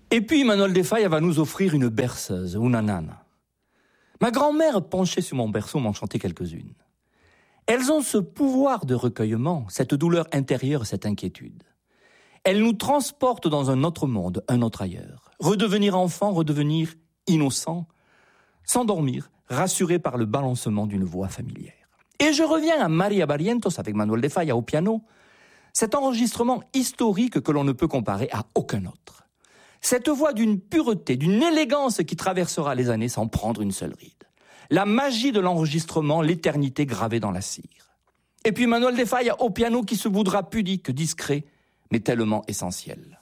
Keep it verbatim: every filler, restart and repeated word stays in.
Et puis Manuel de Falla va nous offrir une berceuse, una nana. Ma grand-mère penchée sur mon berceau m'en chantait quelques-unes. Elles ont ce pouvoir de recueillement, cette douleur intérieure, cette inquiétude. Elles nous transportent dans un autre monde, un autre ailleurs. Redevenir enfant, redevenir innocent, s'endormir, rassuré par le balancement d'une voix familière. Et je reviens à Maria Barrientos avec Manuel de Falla au piano, cet enregistrement historique que l'on ne peut comparer à aucun autre. Cette voix d'une pureté, d'une élégance qui traversera les années sans prendre une seule ride. La magie de l'enregistrement, l'éternité gravée dans la cire. Et puis Manuel de Falla au piano qui se voudra pudique, discret, mais tellement essentiel.